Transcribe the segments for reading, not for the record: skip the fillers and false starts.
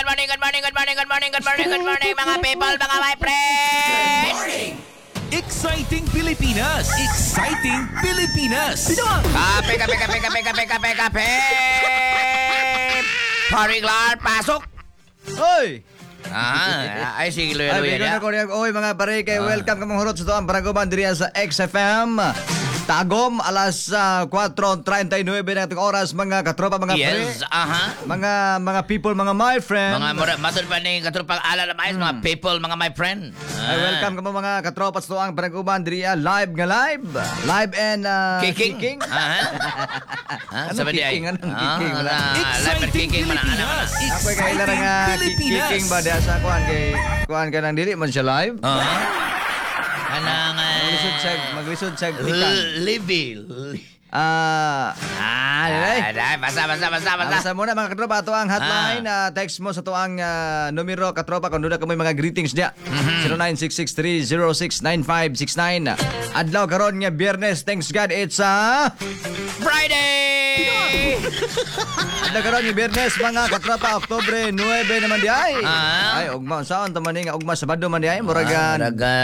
mga people, mga my friends! Exciting Pilipinas! Exciting Pilipinas! Kape! Paring Lar, pasok! Hoy! Ay, sige, luya Ay, oy mga pare, kay welcome ka mong hurot sa ito ang Baranggoban diriya sa XFM. Tagom, alas 4:39 na ating oras, mga katropa, mga pare. Yes, Mga people, mga my friend. Mga matod pa ni katropang ala na mais, mga people, mga my friend. Ay, welcome ka mo mga katropa sa ito ang Baranggoban diriya. Live and Kicking. Sabi di ay. Anong kicking? Wala. Live and kicking man ana. Ako kay ilan nga kicking ba diya sa kuan ka ng dili man siya live? Anang Maglisod sa tikan. Libby. Basta. Basta muna mga katropa, ito ang hotline. Text mo sa ito ang numero katropa kung doon na kami mga greetings niya. 0966306959. Adlaw karon nga Biyernes. Thanks God, it's Friday! Adlaw karon nga Biyernes, mga katropa, Oktubre 9 naman di ay. Ay, ugma saan ta man nga ugma Sabado man di ay. Muragan.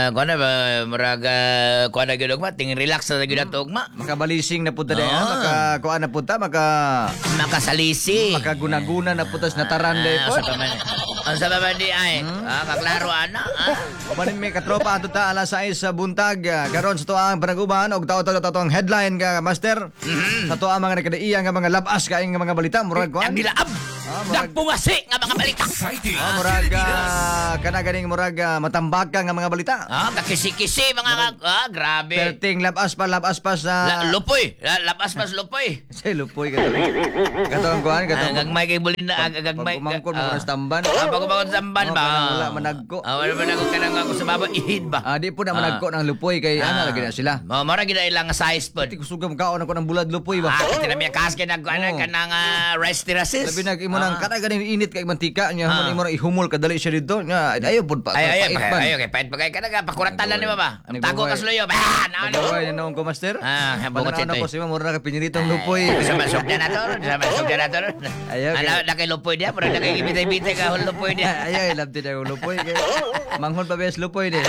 Kuan na gyud ugma, tingin relax na gyud ato ugma. Makabalising na punta di kuan na punta Makasalisi. makagunaguna na punta sa nataran di po. Ang sa baba di ay. Kaklaro ana. Manin may katropa ato ta alas 6 sa buntag karon sa tuang Barangguban og taw ang headline ka master. Sa tuang mga nakadaiya nga mga labas kaing nga mga balita murag kuan. Ang dilaab. Dagpungasi nga mga balita. Murag kana ganing murag matambaka nga mga balita. Kakisi-kisi mga grabe. Perting labas pa sa Lupoy. Labas pas lupoy. say lupoy ka. Katong kuan Gagmay kay bulin na gagmay. Pagkumangkon mo na stamban. Pagkumangkon sa samban ba? Wala managko. Wala managko ka nang ako sa baba ihid ba? Di po na managko ng lupoy kay ana lagi na sila. Mara gid ilang size pod. Di kusugam kaon ako ng bulad lupoy ba. Tinami kas kay nagkuan ka nang rice terraces. Labi nag imo nang kada ganing init kay mantika nya mo imo ihumol kadali siya dito nya ayo pud pa. Ayo kay pait pa kay kada pakuratan ni ba? Tago ka sluyo ba? Ano noong ko master? Bungot ito. Ko si mura ka piniritong lupoy. Sa masok na to. Ayo. Ano na kay lupoy dia, pero na kay bitay-bitay ka hol lupoy dia. Ayo labti na lupoy kay manghol pa bes lupoy di.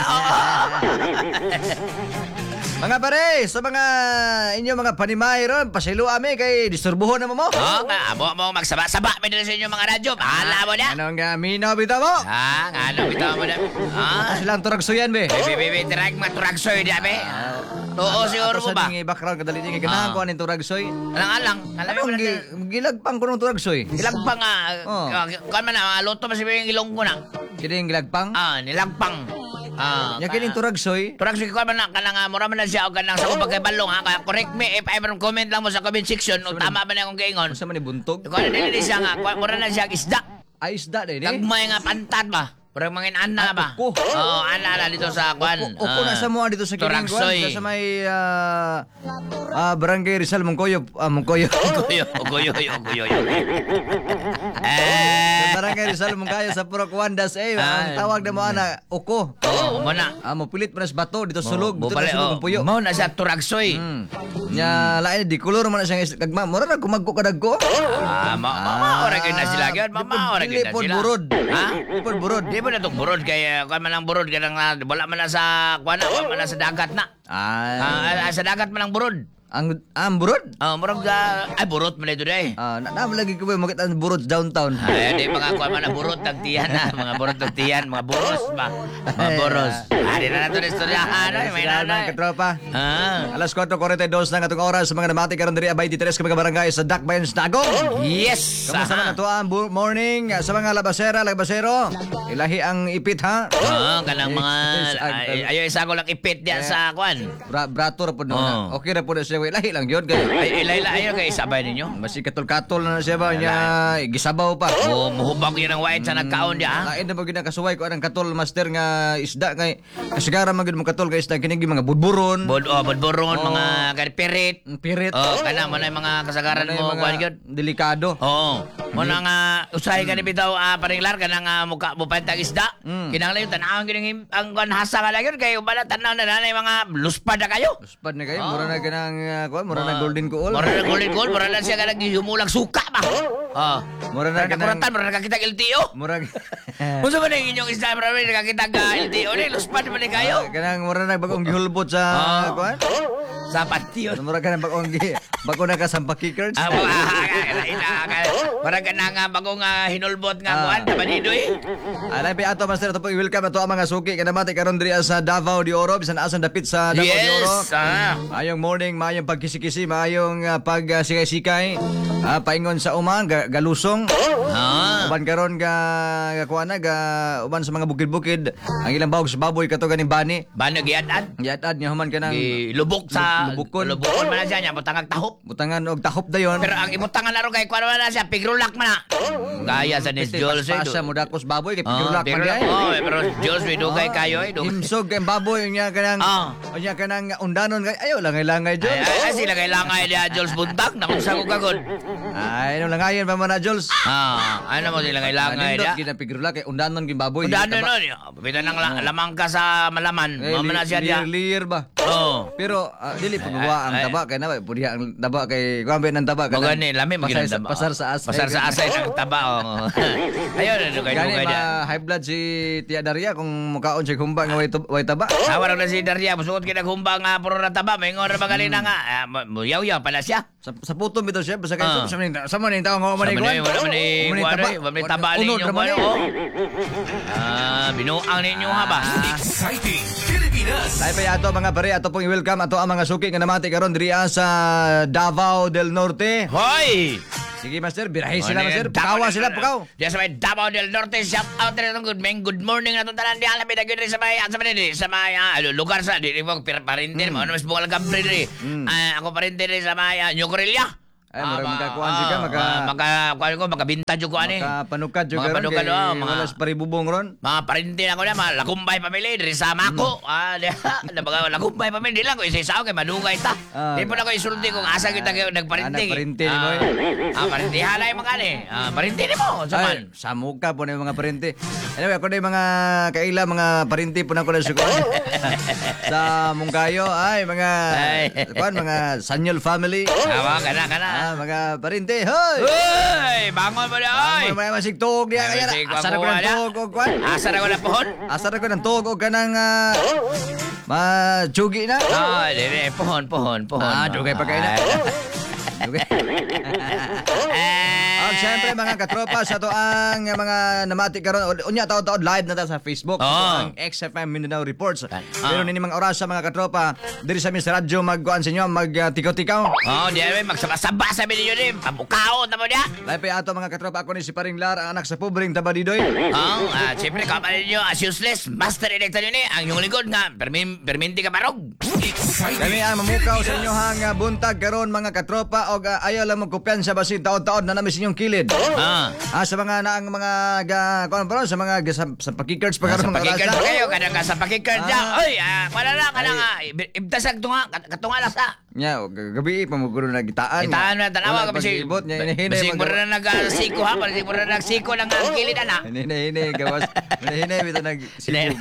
Mga pare, sa mga inyo mga panimay ron, pasilo ame kay disturbuhon na mo. Amo mo magsaba-saba mi dili sa inyo mga radyo. Bahala mo na. Anong minaw bitaw mo? Ano bitaw mo na? Silang turagsuyan be. Bibi drag maturagsoy dia be. Too siguro mo ba? Sa dingi background kadali dingi ganahan ko aning turagsoy. Alang. Alam mo na. Gilagpang ko ng turagsoy. Gilagpang kan man na luto man si ilong ko na. Kining gilagpang? Nilagpang. Nya kining turagsoy. Turagsoy ko man na kanang mura man na siya og kanang sa kubag kay balong ha. Correct me if ever comment lang mo sa comment section o tama ba na akong giingon. Unsa man ni buntog? Ko dili siya nga mura na siya isda. Ay isda din Nagmay nga pantat ba? Parang mga ana ba? Uko. Ana dito sa kwan. Uko na sa mo dito sa kining Turagsoy. kwan sa may Barangay Rizal Mungkoyo. Ugoyo. Barangay Rizal Mungkayo sa Purok Wandas ang tawag na mo ana uko. Mo na. Mo pilit mo na sa bato dito sulog dito Bupali, sulog ng puyo. Mo na siya turagsoy. Nya lain di kulor man na siya kagma mura na gumagko kadagko. Ora gyud na sila gyud. Ora gyud na sila. Burod. Pud burod. Di mo na tong burod kay kan man ang burod kanang wala man na sa kwan na, wala man na sa dagat na. Sa dagat man ang burod. Ang burod? Murag ay burot man ito day. Naam lagi ko ba makita ang burod downtown. Ay, di mga kuan man ang burot tagtiyan na, mga burot tagtiyan, mga buros ba. Mga buros. Di na nato istoryahan ay may nanay. Katropa. Alas 4:42 na nga itong oras sa mga namati karon diri abay 23 ka mga barangay sa Dakbayan Stagong. Yes. Kamusta man ato ang morning sa mga labasero. Ilahi ang ipit ha. Kanang mga ayo isa ko lang ipit diya sa kuan. Brato ra pud na. Okay ra pud siya ilahi lang yun kay Ila ayo kay sabay ninyo. basi katol-katol na siya ba niya gisabaw pa. Muhubag yun ang white sa nagkaon diya. Lain na ba ginakasuway ko anang katol master nga isda kay kasigara man gid mo katol kay isda kining mga budburon. Budburon, mga karipirit. Pirit. Kana mo na yung mga kasagaran mo kuan gyud. Delikado. Mo na nga usahay ka ni bitaw paringlar ka nga muka mo pantag isda. Kinahanglan yung tanawon gining ang kuan hasa ka lang yun kay ubala tanaw na nanay mga luspad na kayo. Luspad na kayo mura na ganang kuan, mura na golden kuol. Mura na golden goal, mura na siya kanang humulang suka ba. Oh. Mura na kanang Nakuratan, mura na nakakita LTO. mura Unsa man ang inyong isda, mura na nakakita LTO ni luspan man ni kayo. kanang mura na bagong gihulbot sa kuan. Sa patiyo. Mura ka na bago na ka sa pakikers. Mura ka na nga bagong hinulbot nga kuan, kapanidoy. Alay pa ato master, ato po i-welcome ato ang mga suki kanamati karon diri sa Davao de Oro, bisan asan dapit sa Davao de Oro. Yes. Maayong morning, maayong pagkisi-kisi, maayong pagsikay-sikay. Paingon sa uman, galusong. Uban karon ga kuan na ga uban sa mga bukid-bukid. Ang ilang bawog sa baboy kato ganing bani. Banag yatad. Yatad niya human kanang Lubok sa lubukon. lubukon man na siya, niya butangag tahop. butangan og tahop dayon. Pero ang ibutangan na ro kay kuan man na siya, pigrulak man na. Gaya sa Nis Jules. Pasa mo dakos baboy kay pigulak man pigrulak. kay. Pero Jules, may dugay kayo. Himsog kay baboy niya kanang niya kanang undanon kay ayo langay-langay Jules. Ay, sila kailangan niya Jules buntag. Nakunsa ko kagod. Ay, no langayan pa man na Jules. Ano mo sila kailangan niya? Kita pigulak kay undanon kay baboy. Dano nun. Pita nang lamang ka sa malaman. Mama na siya diya. Lir ba? Oo. Pero dili pagwa ang taba kay na pudi ang taba kay kuan ng taba Kung gani, lami pasar, magiging taba. pasar sa asay. Pasar sa asay ng taba. Ayun, ano kayo Gani kaya. high blood si Tia Daria kung mukaon siya kumba nga way taba. Awar na si Daria, musuot kinagumba nga puro na taba. May ngora magaling na nga. Muyaw-yaw pala siya. Sa puto bitaw siya basta kay sa maning tawo nga man Wala man ni wala man taba ninyo. Binuang ninyo ha ba? Exciting Pilipinas. Tayo pa ato mga pare, ato pong i-welcome ato ang mga suki nga namati karon diri sa Davao del Norte. Hoy! Sige master, birahe sila master. Pakawa sila, pakaw. Diyan sa may Davao del Norte, shout out rin ng good morning na itong tanan di alam na gano'n sa may lugar sa di mo parintin mo. Ano mas bukal gabre rin. Ako parintin rin sa may New Corilla. Ay, marag makakuan siya makabinta dyan ko ani. Makapanukad juga Mga ron panukad, kay mga- wala sa paribubong ron. Mga parintin ako na, mga lakumbay pamili, rin sa mako. Mga lakumbay pamili, di lang ko isa-isaw kay madugay ta. Di po na ko isulti kung asa kita kayo nagparinting. Anak parintin mo Parintihan na yung mga ni. Parintin mo, saman. Ay, sa muka po na yung mga parente. Anyway, ako na yung mga kaila, mga parente po na ko na sa kuwan. Sa Mungkayo, ay, mga Sanyol family. Kana. Mga parente, hoy! Uy! Bangon mo na, oy! May masigtog niya. Ay, Kaya masig, asar ako ng wala. tog o kwan. Asar ako na pohon? Asar ako ng tog o kanang machugi na. Dili, pohon. Dugay pa kayo na. Dugay. At syempre mga katropa sa to ang mga namati karon unya taod-taod live na ta sa Facebook sa to ang XFM Mindanao Reports. Pero nini mga oras sa mga katropa diri sa Mr. Radyo magkuan sa inyo magtikaw-tikaw. Di ay magsaba-saba sabi ninyo ni, pabukao na mo niya. Live pa ato mga katropa ako ni si Paring Lar ang anak sa pobreng Tabadidoy. Siyempre kapalit ninyo as useless, master electa nyo ni, ang yung likod nga, perminti ka marog. Kami ang mamukaw sa inyo hang buntag karon mga katropa og ayaw lang magkumpiyansa basin taod-taod na namin sa inyong kilid. Sa mga naang mga kuan pa ron, sa mga sa pakikers pa karon Sa mga pakikard oras pa na. kayo, kadang ka sa pakikard dyan. Oy, wala na, kadang ibtasag katunga lasa. Nya gabi pa mo guro na gitaan. Itaan na tanawa ka basi ibot nya hinahinay Basig mo na nag-siko ha, basig mo na nag-siko ng kilid ana. hinahinay gawas. Hinahinay bitaw nag sibog.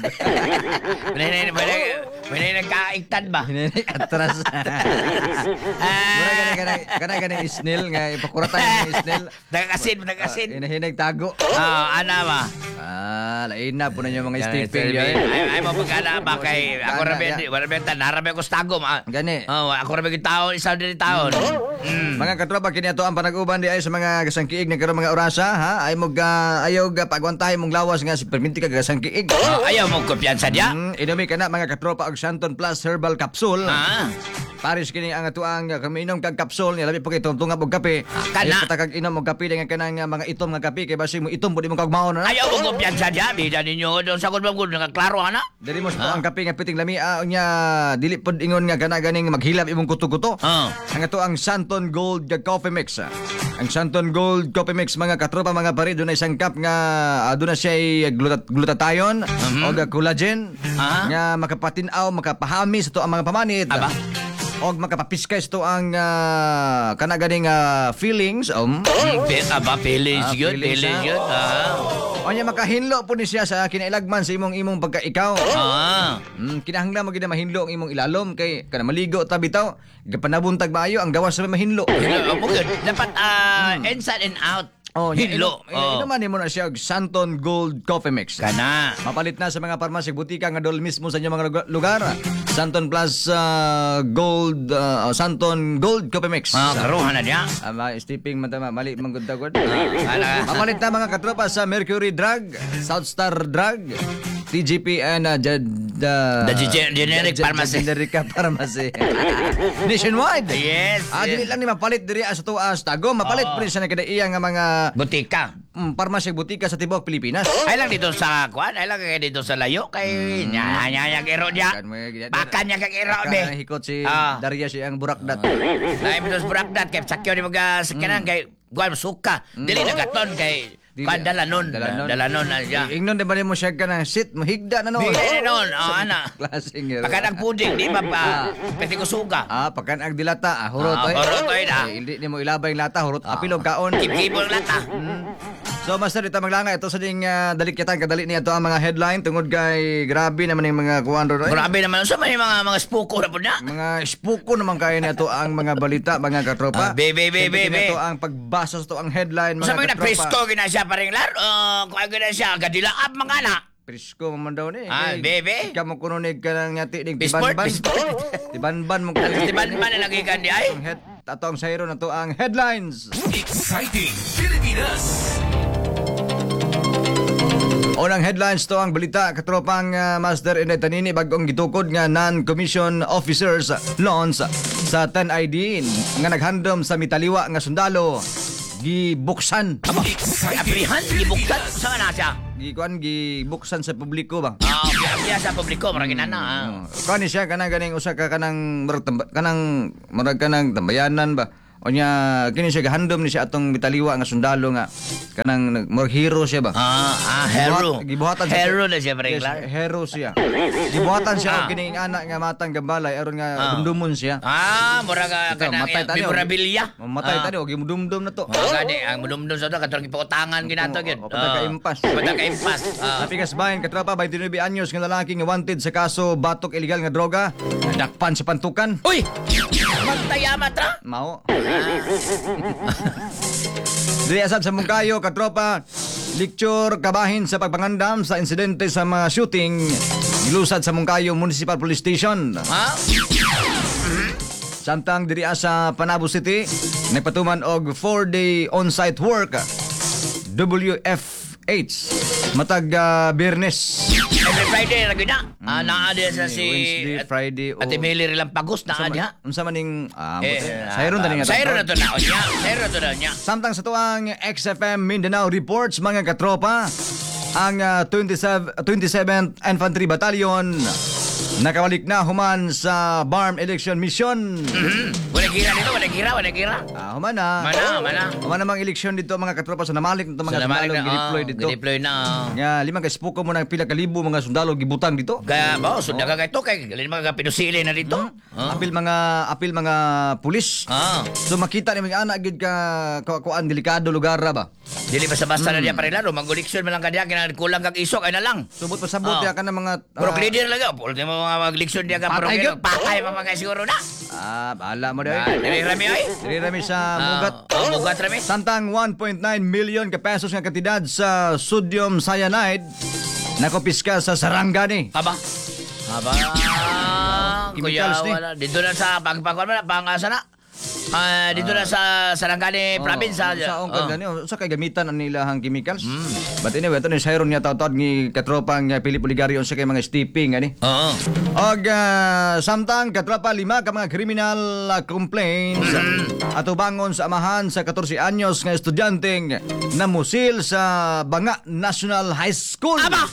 Pwede nagkaigtad ba? Hinahinay atras. Mura gani isnil nga ipakuratan ni isnil. Nagkasin. Hinahinay tago. Ana ba? Lain na po na yung mga stipping yun. Ay mo pagkana ba kay ako rabi narabi ko stago. Gani. Ako rabi taon, isa din taon. Mga katropa kini ato ang panaguban di ay sa mga gasangkiig na karon mga orasa ha ay mo ayaw pagwantahin mong lawas nga si perminti ka gasangkiig. Ayaw mo kumpiyansa diya. Inumi ka na mga katropa og Santon Plus Herbal Capsule. Paris kini ang atuang kaminom kag kapsul ni labi pa kay tungtungab og kape. Kana. Patakag inom og kape dengan kanang mga itom nga kape kay basi mo itom pud mo kag maon na. Ayaw mo kumpiyansa diya. Bida ninyo doon sa kudbang kudbang nakaklaro ana. Dili mo sa ang kape nga piting lami nya dili pod ingon nga kana ganing maghilab imong kuto-kuto. Ang ato ang Santon Gold Coffee Mix. Ang Santon Gold Coffee Mix mga katropa mga pare dunay isang cup nga dunay siya glutathione o collagen nga makapatinaw makapahami sa to ang mga pamanit. Og makapapiskay ito ang kanaganing feelings. Feelings yun. O niya makahinlo po ni siya sa kinailagman sa imong pagkaikaw. Kinahanglan mo gid na mahinlo ang imong ilalom kay kana maligo ta bitaw. Gapanabuntag maayo ang gawas sa mahinlo. Dapat inside and out. Hinlo. Oh. Inuman mo na siya og Santon Gold Coffee Mix. Kana. Mapalit na sa mga parmasy butika nga dol mismo sa inyong mga lugar. Santon Plus Gold Santon Gold Coffee Mix. Karuhan na niya. Steeping matama mali manggod-tagod. Mapalit na mga katropa sa Mercury Drug, South Star Drug, TGP and The generic pharmacy. Generic pharmacy. Nationwide. Yes. Dili lang ni mapalit diri sa tuas Tagum, mapalit pa rin siya na kadaiya nga mga butika. Parmasy butika sa tibok Pilipinas. Ay lang dito sa kwan, ay lang kay dito sa layo kay nya kiro niya. Bakan niya kay kiro be. Hikot si Daria siya ang burakdat. Lain bitos burakdat kay sakyo ni mga sakanan kay guan suka. Dili nagaton kay dalanon na siya. Ingnon di ba mo siya ka ng sit mo higda na no. Dili noon, ana. Klaseng Pagkan ang puding di ba pa pwede ko suga. Pagkan ang dilata hurot oy. Hurot oy na. Hindi ni mo ilabay yung lata hurot apilog kaon. Kibol lata. So master dito maglanga ito sa ding dalikatan kadali niya ito ang mga headline tungod kay grabe naman yung mga kuwan ron. Grabe naman sa mga spuko na po na. Mga spuko naman kaya nito ang mga balita mga katropa. Be. Ito ang pagbasa sa ito ang headline mga sa mga katropa. presko gina siya paring lar. Kung gina siya gadilaap mga na. Presko man daw ni. Bebe. Ikaw mo kununig ka ng nyati ding Bisport. Tibanban mo kununig. Tibanban na lagi kan di ay. Ato ang sayro na to ang headlines. Exciting Pilipinas. Unang headlines to ang balita katropang Master Inday Tanini bagong gitukod nga non-commission officers loans sa 10ID nga naghandom sa mitaliwa nga sundalo gibuksan. Aprihan gibuksan sa na siya. Gibuksan sa publiko ba? Biya sa publiko marag inana. Kani siya ganing usa ka kanang murag kanang tambayanan ba? O niya, kini siya gahandom ni siya atong mitaliwa nga sundalo nga kanang murag hero siya ba? Hero. Gibuhatan siya. Hero na siya paring Yes, lar. hero siya. Gibuhatan siya og kining anak nga matang gambalay aron nga dumdumon siya. Murag kanang memorabilia. Matay tani og gimudumdum na to. Gani ang mudumdum sa to katong iputangan ginato gyud. Pagka-impas. Pagka-impas. Napikas bayan katrapa 29 anyos nga lalaki nga wanted sa kaso batok illegal nga droga. Nadakpan sa pantukan. Uy! Magtayamat ra. Mao. Dili asab sa Mungkayo katropa, lecture kabahin sa pagpangandam sa insidente sa mga shooting gilusad sa Mungkayo Municipal Police Station. Samtang diri sa Panabo City, nagpatuman og 4-day on-site work WFH matag Biyernes. Every Friday ra gyud na. Naa diya sa si Wednesday, Friday Ate Meli ri lang pagos na diha. Unsa man ning sayron tani nga. Sayron na to na niya. Sayron na to na niya. Samtang sa tuang XFM Mindanao reports mga katropa, ang 27th Infantry Battalion nakawalik na human sa BARM election mission. Wala gira dito, wala gira. Human na. Mana. Human namang eleksyon dito mga katropa sa namalik nito mga sundalo gi-deploy dito. Gi-deploy na. Nga limang kaspuko mo ng pila ka libo mga sundalo gibutang dito. Kaya ba, sunda ka ito kay mga pinusili na dito. Apil mga pulis. So makita ni mga anak gid ka kuan delikado lugar ra ba. Dili basta-basta na diya parila, mag-eleksyon man lang kadiya kinahanglan kulang kag isok ay na lang. Subot pasabot ya ka ng mga Pro leader lang yo. Ultimo mga mag-eleksyon diya ka pro leader. Patay pa mga siguro na. Bahala mo daw. Dili rami ay. Dili rami sa mugat. Mugat rami. Samtang 1.9 million ka pesos nga kantidad sa sodium cyanide nakopiska sa Sarangani. Aba. Chemicals ni. Wala. Dito na sa pagpagkuan mo na pangasa na. Dito na sa Sarangani province. Sa ongkag gani, sa kay gamitan ang nilahang chemicals. But anyway, ito ni sayron niya tawtawad ni katropang Philip Oligario sa kay mga steeping gani. Og samtang katropa 5 ka mga criminal complaints atubangon sa amahan sa 14 anyos nga estudyanteng namusil sa Banga National High School. Aba!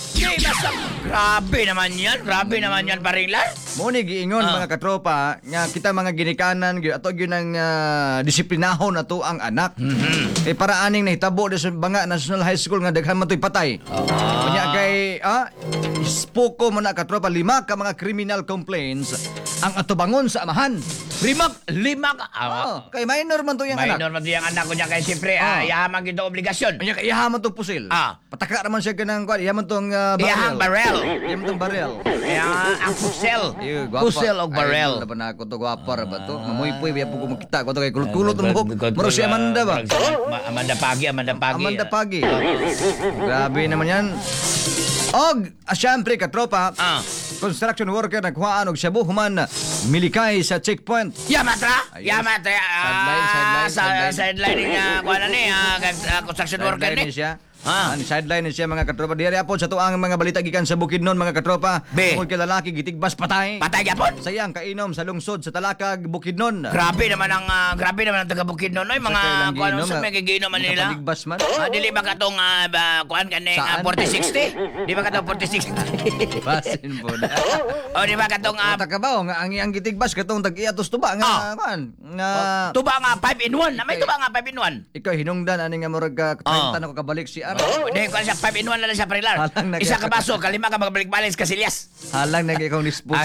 Grabe naman yan paring lar. Mo ni giingon mga katropa nga kita mga ginikanan gyud ato gyud nang disiplinahon ato ang anak. Para aning nahitabo sa Banga National High School nga daghan man toy patay. Unya kay spoko mo na katropa 5 ka mga criminal complaints ang atubangon sa amahan Lima ka. Kay minor man to yung anak. Minor man yung anak ko niya kay siyempre, yaman gito obligasyon. Kanya iyahaman to pusil. Pataka naman siya kanang kwan. Iyaman tong Iyahang barrel. Iyaman tong barrel. Kaya ang pusel. Gwapa. Pusel o barrel. Ay, na ako to gwapa ra ba to. Mamuy-puy biya po ko makita ko to kay kulot-kulot mo buhok. Muro si Amanda ba? Amanda Pagi. Amanda Pagi. Grabe naman yan. Og, syempre katropa, construction worker nagkuhaan og shabu human milikay sa checkpoint. Yamatra. Sideline. Sideline nga kuha na ni construction worker ni. Sideline siya mga katropa. Diri apod sa tuang mga balita gikan sa Bukidnon mga katropa. Tungkol kay lalaki gitigbas patay. Patay gyapon. Sayang kainom sa lungsod sa Talakag, Bukidnon. Grabe naman ang taga Bukidnon oy mga kuan sa may giginom man nila. Nakapagligbas man. Dili ba katong kuan kaning 4060? Di ba katong 4060? Basin po na. O di ba katong Takabaw nga ang iyang gitigbas katong tag-iatos tuba nga kuan. Nga tuba nga 5 in 1. May tuba nga 5 in 1. ikaw hinungdan ani nga murag ka 30 na ko kabalik si Ara. Hindi ko siya 5 in 1 na lang siya Prilar. Isa ka baso, kalima ka magbalik-balik ka Silyas. Halang nag ikaw disposal.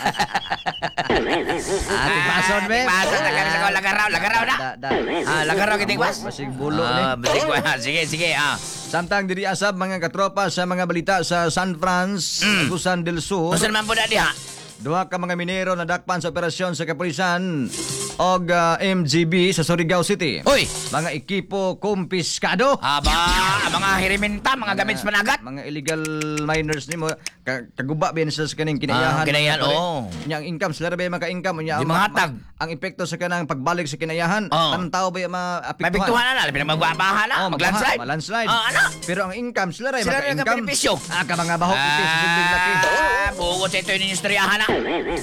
Bason be. Bason na kanisa ko lagaraw na. Lagaraw kiting was. Basig bulo ni. Sige. Samtang diri asab mga katropa sa mga balita sa San Franz, Agusan del Sur. Usan man po na diha. Duha ka mga minero na dakpan sa operasyon sa kapulisan og MGB sa Surigao City. Uy! Mga ekipo kumpiskado. Ang mga hiriminta, mga gamits panagat. Mga illegal miners ni mo kaguba ben sa kaning kinayahan. Kinayahan, Yang income sila ra ba maka-income unya Di mahatag. ang epekto sa kanang pagbalik sa kinayahan. Tanang tao ba maapektuhan? Mapiktuhan na pinagmagbabahan na. Maglandslide. Landslide. Ano? Pero ang income sila ra Sila rin maka-income. benepisyo. Ka mga bahok iti sa silbing laki. Bugot sa ito yung istoryahan na.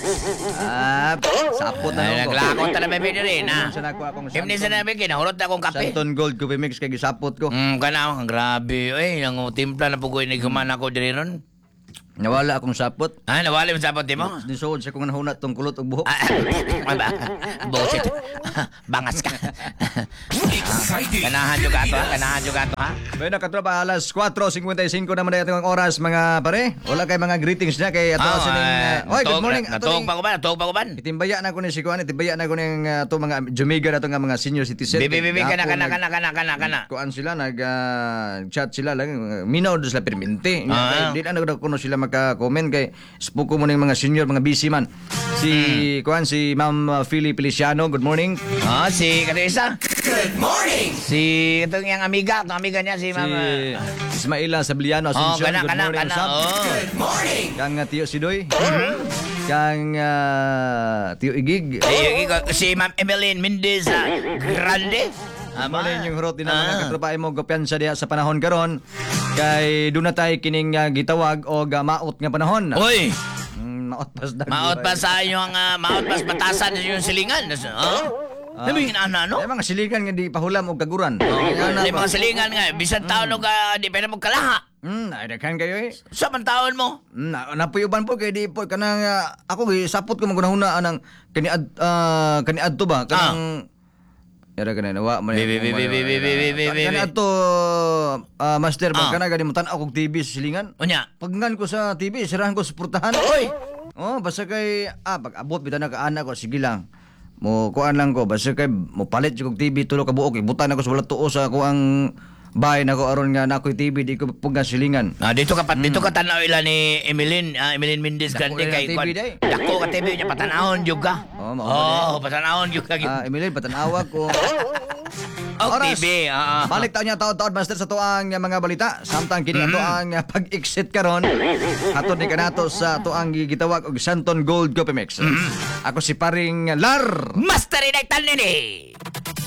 Sapot na Ay, ako. naglakot na namin rin na. Sa nako akong Himni sa namin, kinahurot na akong kape. Santon Gold Coffee Mix kay gisapot ko. Kana, grabe. Ay, ang timpla na pugoy na guman ako diri ron. Nawala akong sapot. Nawala mo sa pati mo? Nisuod sa kong nahunat tong kulot og buhok. Bullshit. Bangas ka. Exciting. Kanahan juga to ha? Bueno, katropa, alas 4:55 naman na itong oras mga pare. Wala kay mga greetings na kay ato sining Oy, good morning. Natog pa ko ba? Itimbaya na ko ni si Kuan, itimbaya na ko ning to mga Jumiga na to nga mga senior citizen. Bibi kana. Kuan sila nag-chat sila lang minaw do sila permente. Di na kuno sila maka-comment kay spuko mo ning mga senior, mga busy man. Si Kuan, si Ma'am Philly Feliciano, good morning. Si Katesa. Good morning. Si itong yang amiga niya si Ma'am. Si Ismaila Sabliano Asuncion, good morning. Good morning. Kang Tio Sidoy. Kang Tio Igig. Si Ma'am Emeline Mendez Grande. Muli yung hurot din ang mga katropae mo gopiansa diha sa panahon karon kay doon na tayo kining gitawag o maot nga panahon. Uy! Maot pas dag. Maot pa sa inyong maot pas batasan yung silingan. Sabi na no? Ay mga siligan nga di pahulam og kaguran. Di mga silingan nga bisan taon og di pa na magkalaha. Ay daghan kayo eh. Sa man taon mo? Napuyuban po kay di po kanang ako sapot ko magunahuna anang kani adto ba kanang Yara ka na nawa. Kan ato, master, kana gani mo tanaw kong TV sa silingan. Unya? Pagngan ko sa TV, sirahan ko sa purtahan. Oy! Basta kay, pag-abot, bita na ka-anak ko, sige lang. Mo kuan lang ko, basta kay, mo palit yung TV, tulo ka buok, ibutan ako sa wala tuo sa ako ang bahay na ko aron nga na ako'y TV, di ko pugna silingan. Dito ka tanaw ila ni Emeline Mendez Grande kay TV day. Dako ka TV nya patanahon juga. Patanahon juga. Emilien, patanawag ko. Oras. TV. Balik taon niya taon-taon, master, sa tuang mga balita. Samtang kini ato ang pag-exit karon. Hatod ni kanato sa tuang gitawag og Santon Gold Coffee Mix. Ako si paring Lar. Master Inay Tanini.